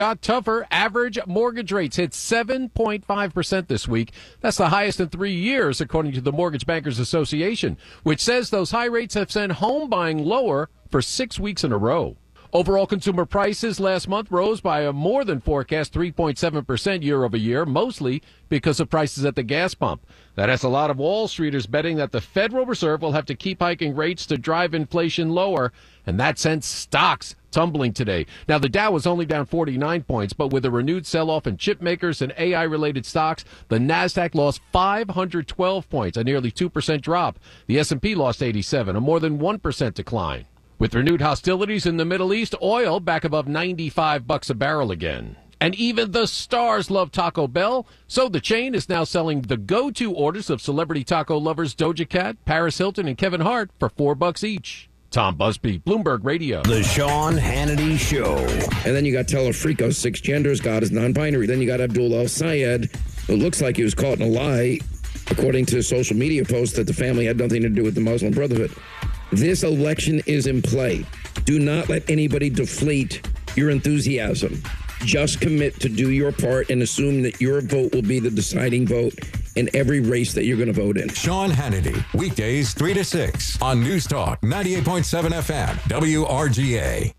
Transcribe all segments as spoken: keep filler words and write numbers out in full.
Got tougher. Average mortgage rates hit seven point five percent this week. That's the highest in three years, according to the Mortgage Bankers Association, which says those high rates have sent home buying lower for six weeks in a row. Overall consumer prices last month rose by a more than forecast three point seven percent year over year, mostly because of prices at the gas pump. That has a lot of Wall Streeters betting that the Federal Reserve will have to keep hiking rates to drive inflation lower, and that sent stocks tumbling today. Now, the Dow was only down forty-nine points, but with a renewed sell-off in chip makers and A I-related stocks, the Nasdaq lost five hundred twelve points, a nearly two percent drop. The S and P lost eighty-seven, a more than one percent decline. With renewed hostilities in the Middle East, oil back above ninety-five bucks a barrel again. And even the stars love Taco Bell, so the chain is now selling the go-to orders of celebrity taco lovers Doja Cat, Paris Hilton, and Kevin Hart for four bucks each. Tom Busby, Bloomberg Radio. The Sean Hannity Show. And then you got Telefrico, six genders, God is non-binary. Then you got Abdul El-Sayed, who looks like he was caught in a lie, according to social media posts that the family had nothing to do with the Muslim Brotherhood. This election is in play. Do not let anybody deflate your enthusiasm. Just commit to do your part and assume that your vote will be the deciding vote in every race that you're going to vote in. Sean Hannity, weekdays three to six on News Talk ninety-eight point seven F M, W R G A.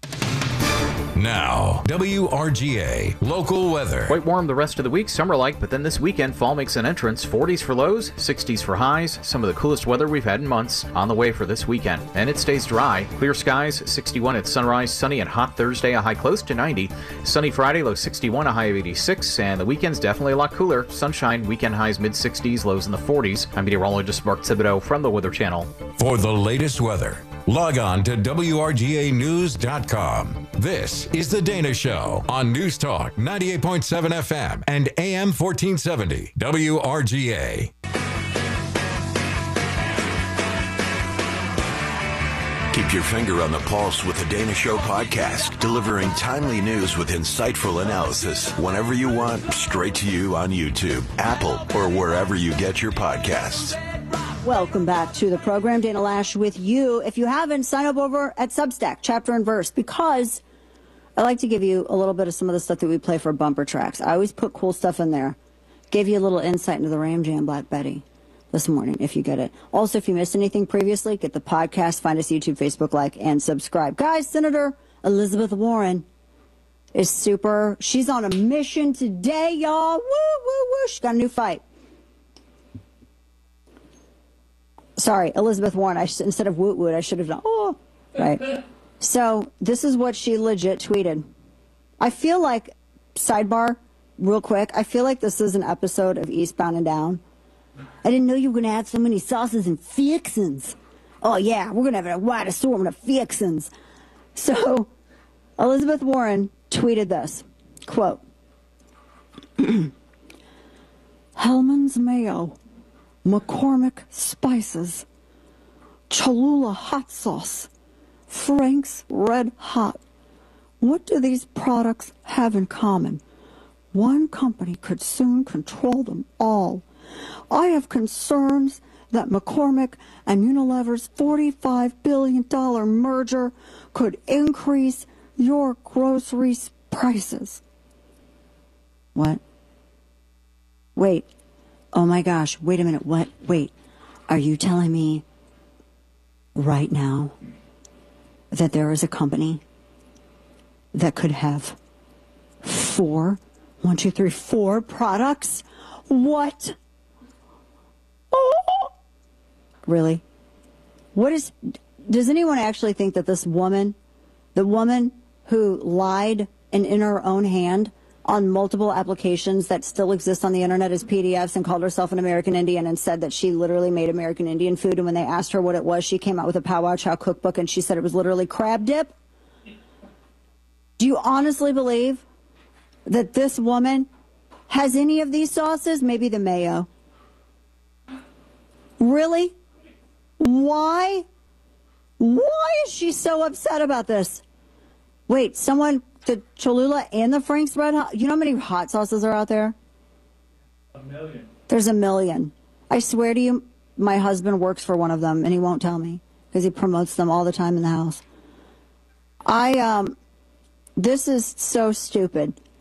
Now, W R G A local weather. Quite warm the rest of the week, summer-like, but then this weekend, fall makes an entrance. forties for lows, sixties for highs. Some of the coolest weather we've had in months on the way for this weekend. And it stays dry. Clear skies, sixty-one at sunrise, sunny and hot Thursday, a high close to ninety. Sunny Friday, low sixty-one, a high of eighty-six. And the weekend's definitely a lot cooler. Sunshine, weekend highs mid-sixties, lows in the forties. I'm meteorologist Mark Thibodeau from the Weather Channel. For the latest weather, log on to W R G A news dot com. This is The Dana Show on News Talk ninety-eight point seven F M and A M fourteen seventy W R G A. Keep your finger on the pulse with The Dana Show podcast, delivering timely news with insightful analysis whenever you want, straight to you on YouTube, Apple, or wherever you get your podcasts. Welcome back to the program. Dana Lash with you. If you haven't, sign up over at Substack, Chapter and Verse, because I like to give you a little bit of some of the stuff that we play for bumper tracks. I always put cool stuff in there. Gave you a little insight into the Ram Jam Black Betty this morning, if you get it. Also, if you missed anything previously, get the podcast, find us YouTube, Facebook, like, and subscribe. Guys, Senator Elizabeth Warren is super. She's on a mission today, y'all. Woo, woo, woo. She's got a new fight. Sorry, Elizabeth Warren. I sh- instead of woot woot, I should have done, oh, right. So this is what she legit tweeted. I feel like, sidebar, real quick, I feel like this is an episode of Eastbound and Down. I didn't know you were going to add so many sauces and fixins'. Oh, yeah, we're going to have a wide assortment of fixins'. So Elizabeth Warren tweeted this, quote, Hellman's Mayo, McCormick Spices, Cholula Hot Sauce, Frank's Red Hot. What do these products have in common? One company could soon control them all. I have concerns that McCormick and Unilever's forty-five billion dollars merger could increase your groceries prices. What? Wait. Oh my gosh. Wait a minute. What? Wait. Are you telling me right now that there is a company that could have four, one, two, three, four products? What? Oh. Really? What is, does anyone actually think that this woman, the woman who lied and in her own hand on multiple applications that still exist on the internet as P D Fs and called herself an American Indian and said that she literally made American Indian food, and when they asked her what it was, she came out with a Pow Wow Chow cookbook and she said it was literally crab dip? Do you honestly believe that this woman has any of these sauces? Maybe the mayo. Really? Why? Why is she so upset about this? Wait, someone, the Cholula and the Frank's Red Hot, you know how many hot sauces are out there? A million. There's a million. I swear to you, my husband works for one of them, and he won't tell me because he promotes them all the time in the house. I, um, this is so stupid.